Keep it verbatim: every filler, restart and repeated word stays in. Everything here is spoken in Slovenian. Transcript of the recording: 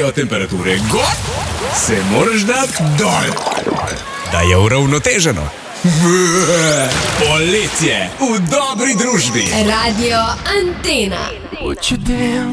padejo temperature gor, se moraš dati dol, da je uravnoteženo. Poletje v dobri družbi. Radio Antena. What you damn